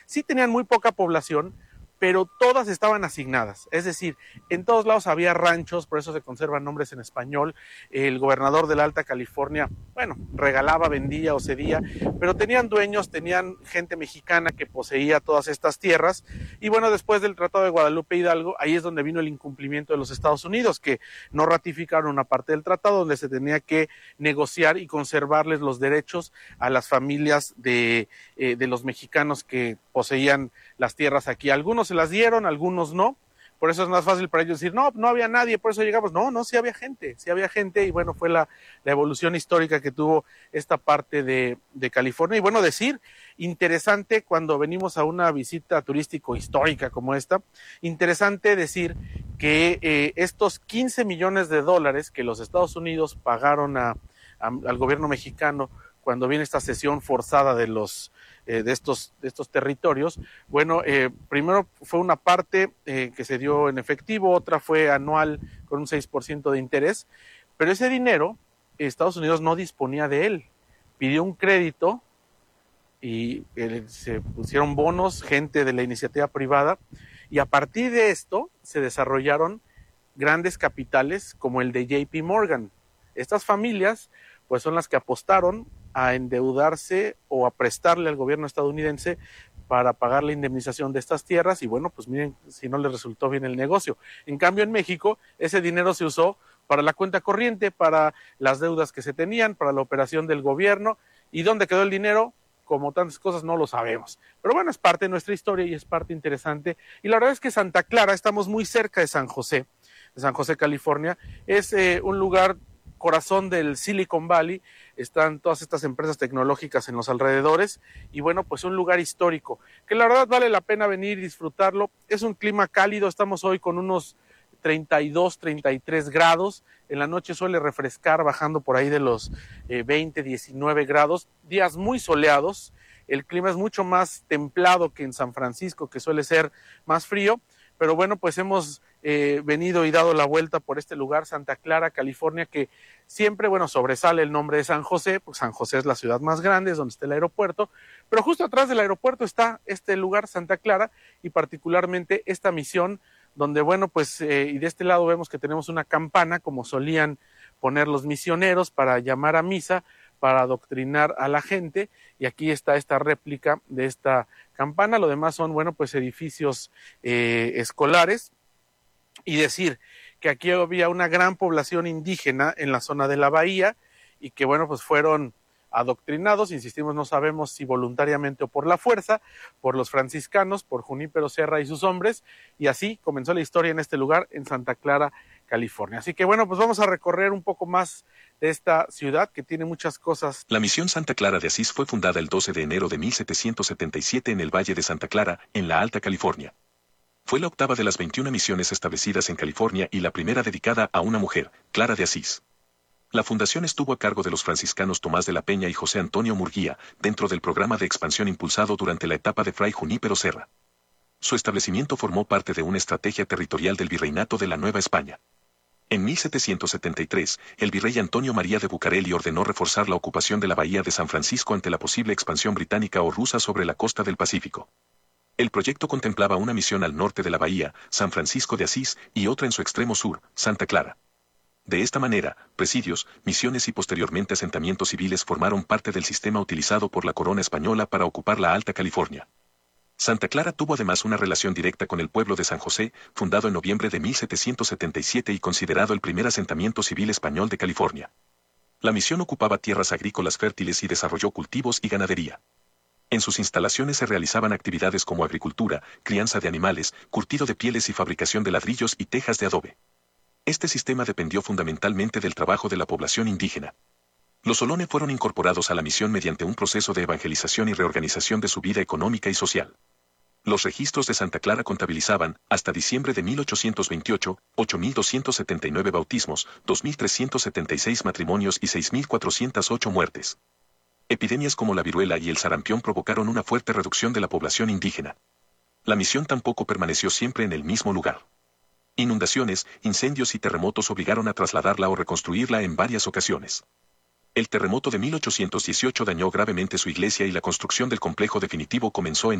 sí tenían muy poca población, pero todas estaban asignadas, es decir, en todos lados había ranchos, por eso se conservan nombres en español. El gobernador de la Alta California, bueno, regalaba, vendía o cedía, pero tenían dueños, tenían gente mexicana que poseía todas estas tierras, y bueno, después del Tratado de Guadalupe Hidalgo, ahí es donde vino el incumplimiento de los Estados Unidos, que no ratificaron una parte del tratado donde se tenía que negociar y conservarles los derechos a las familias de los mexicanos que poseían las tierras aquí. Algunos se las dieron, algunos no. Por eso es más fácil para ellos decir, no, no había nadie, por eso llegamos. No, sí había gente, y bueno, fue la evolución histórica que tuvo esta parte de California. Y bueno, decir, interesante cuando venimos a una visita turístico histórica como esta, interesante decir que estos 15 millones de dólares que los Estados Unidos pagaron al gobierno mexicano cuando viene esta cesión forzada de estos territorios, bueno, primero fue una parte que se dio en efectivo, otra fue anual con un 6% de interés, pero ese dinero Estados Unidos no disponía de él, pidió un crédito y se pusieron bonos, gente de la iniciativa privada, y a partir de esto se desarrollaron grandes capitales como el de JP Morgan. Estas familias pues son las que apostaron a endeudarse o a prestarle al gobierno estadounidense para pagar la indemnización de estas tierras, y bueno, pues miren si no les resultó bien el negocio. En cambio, en México, ese dinero se usó para la cuenta corriente, para las deudas que se tenían, para la operación del gobierno. ¿Y dónde quedó el dinero? Como tantas cosas no lo sabemos. Pero bueno, es parte de nuestra historia y es parte interesante. Y la verdad es que Santa Clara, estamos muy cerca de San José, California, es un lugar corazón del Silicon Valley, están todas estas empresas tecnológicas en los alrededores, y bueno, pues un lugar histórico, que la verdad vale la pena venir y disfrutarlo. Es un clima cálido, estamos hoy con unos 32, 33 grados, en la noche suele refrescar bajando por ahí de los 20, 19 grados, días muy soleados, el clima es mucho más templado que en San Francisco, que suele ser más frío, pero bueno, pues hemos venido y dado la vuelta por este lugar, Santa Clara, California, que siempre, bueno, sobresale el nombre de San José, pues San José es la ciudad más grande, es donde está el aeropuerto, pero justo atrás del aeropuerto está este lugar, Santa Clara, y particularmente esta misión, donde, bueno, pues, y de este lado vemos que tenemos una campana, como solían poner los misioneros para llamar a misa, para adoctrinar a la gente, y aquí está esta réplica de esta campana. Lo demás son, bueno, pues edificios escolares, y decir que aquí había una gran población indígena en la zona de la bahía y que, bueno, pues fueron adoctrinados, insistimos, no sabemos si voluntariamente o por la fuerza, por los franciscanos, por Junípero Serra y sus hombres, y así comenzó la historia en este lugar, en Santa Clara, California. Así que bueno, pues vamos a recorrer un poco más de esta ciudad que tiene muchas cosas. La misión Santa Clara de Asís fue fundada el 12 de enero de 1777 en el Valle de Santa Clara, en la Alta California. Fue la octava de las 21 misiones establecidas en California y la primera dedicada a una mujer, Clara de Asís. La fundación estuvo a cargo de los franciscanos Tomás de la Peña y José Antonio Murguía, dentro del programa de expansión impulsado durante la etapa de Fray Junípero Serra. Su establecimiento formó parte de una estrategia territorial del Virreinato de la Nueva España. En 1773, el virrey Antonio María de Bucareli ordenó reforzar la ocupación de la bahía de San Francisco ante la posible expansión británica o rusa sobre la costa del Pacífico. El proyecto contemplaba una misión al norte de la bahía, San Francisco de Asís, y otra en su extremo sur, Santa Clara. De esta manera, presidios, misiones y posteriormente asentamientos civiles formaron parte del sistema utilizado por la corona española para ocupar la Alta California. Santa Clara tuvo además una relación directa con el pueblo de San José, fundado en noviembre de 1777 y considerado el primer asentamiento civil español de California. La misión ocupaba tierras agrícolas fértiles y desarrolló cultivos y ganadería. En sus instalaciones se realizaban actividades como agricultura, crianza de animales, curtido de pieles y fabricación de ladrillos y tejas de adobe. Este sistema dependió fundamentalmente del trabajo de la población indígena. Los Ohlone fueron incorporados a la misión mediante un proceso de evangelización y reorganización de su vida económica y social. Los registros de Santa Clara contabilizaban, hasta diciembre de 1828, 8.279 bautismos, 2.376 matrimonios y 6.408 muertes. Epidemias como la viruela y el sarampión provocaron una fuerte reducción de la población indígena. La misión tampoco permaneció siempre en el mismo lugar. Inundaciones, incendios y terremotos obligaron a trasladarla o reconstruirla en varias ocasiones. El terremoto de 1818 dañó gravemente su iglesia y la construcción del complejo definitivo comenzó en